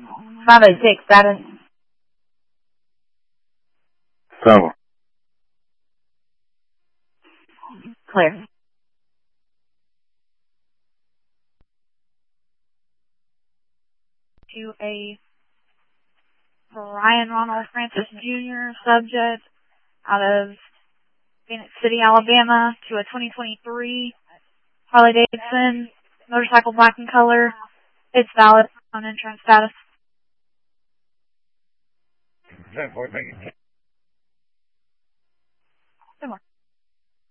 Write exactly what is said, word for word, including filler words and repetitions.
five oh six status. Seven. Clear. To a Ryan Ronald Francis Junior subject out of Phoenix City, Alabama, to a twenty twenty-three Harley Davidson motorcycle, black in color. It's valid on insurance status. ten fourteen.